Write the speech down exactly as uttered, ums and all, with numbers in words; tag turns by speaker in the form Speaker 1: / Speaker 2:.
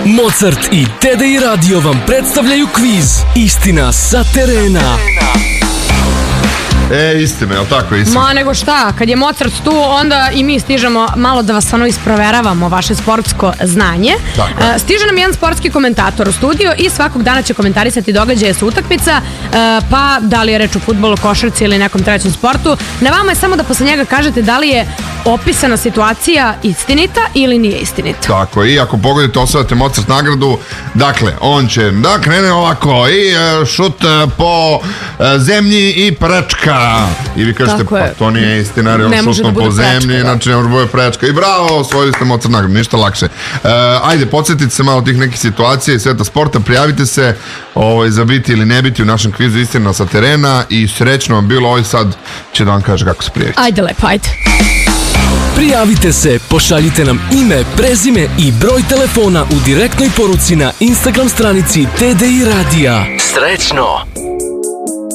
Speaker 1: Mozart i T D I Radio vam predstavljaju kviz Istina sa terena.
Speaker 2: E, istina, je li tako, istina?
Speaker 3: Ma nego šta, kad je Mozart tu, onda i mi stižemo malo da vas ono isproveravamo vaše sportsko znanje. Uh, stiže nam jedan sportski komentator u studio i svakog dana će komentarisati događaje sa utakmica, uh, pa da li je reč o fudbalu, košarci ili nekom trećem sportu. Na vama je samo da posle njega kažete da li je opisana situacija istinita ili nije istinita.
Speaker 2: Tako, i ako pogodite, osvajate Mozart nagradu. Dakle, on će da krene ovako i uh, šut uh, po uh, zemlji i prečka. I vi kažete, pa to nije istina, jer on šutno po zemlji, znači ne može bude prečka. I bravo, osvojili ste Mozart nagradu, ništa lakše. Uh, ajde, podsjetite se malo tih nekih situacija i sveta sporta, prijavite se ovaj, za biti ili ne biti u našem kvizu Istina sa terena i srećno vam bilo. Ovaj sad će da vam kaže kako se prijavite.
Speaker 3: Ajde lepo, ajde.
Speaker 1: Prijavite se, pošaljite nam ime, prezime i broj telefona u direktnoj poruci na Instagram stranici T D I Radija. Srećno!